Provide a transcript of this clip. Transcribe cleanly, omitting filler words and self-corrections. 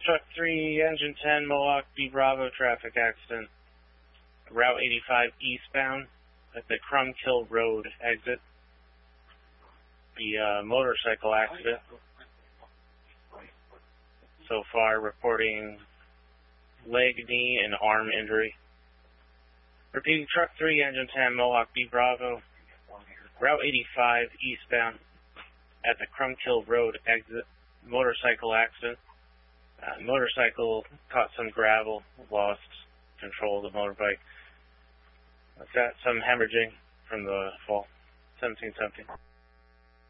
Truck 3, Engine 10, Mohawk B Bravo, traffic accident. Route 85 eastbound at the Crumkill Road exit. The motorcycle accident. So far, reporting leg, knee, and arm injury. Repeating, Truck 3, Engine 10, Mohawk B Bravo, Route 85 eastbound at the Crumkill Road exit. Motorcycle accident. Motorcycle caught some gravel, lost control of the motorbike. Got some hemorrhaging from the fall. 17 something.